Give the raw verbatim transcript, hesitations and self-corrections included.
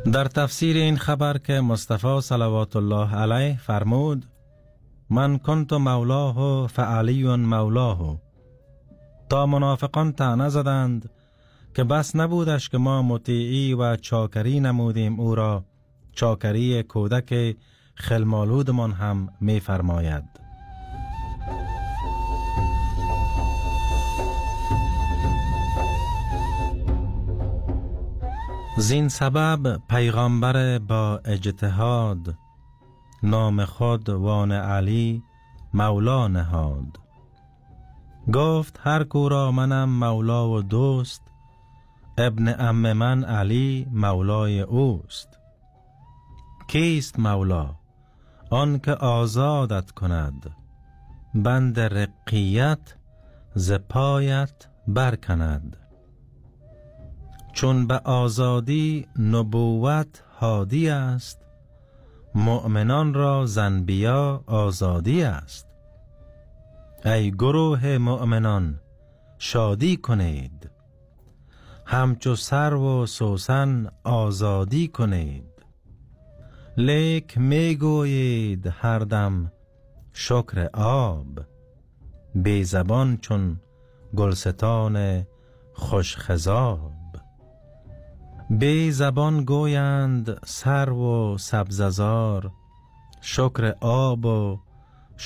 در تفسیر این خبر که مصطفی صلوات الله علیه فرمود: من کنت مولاه فعلی مولاه، تا منافقان طعنه زدند که بس نبودش که ما مطیعی و چاکری نمودیم او را، چاکری کودک خلمالودمان هم می فرماید. زین سبب پیغمبر با اجتهاد، نام خود وان علی مولا نهاد. گفت هر کو را منم مولا و دوست، ابن عم من علی مولای اوست. کیست مولا؟ آن که آزادت کند، بند رقیت ز پایت برکند. چون به آزادی نبوت هادی است، مؤمنان را ز انبیا آزادی است. ای گروه مؤمنان شادی کنید، همچو سرو و سوسن آزادی کنید. لیک می گویید هر دم شکر آب، بی زبان چون گلستان خوش خضاب. بی زبان گویند سرو و سبززار، شکر آب و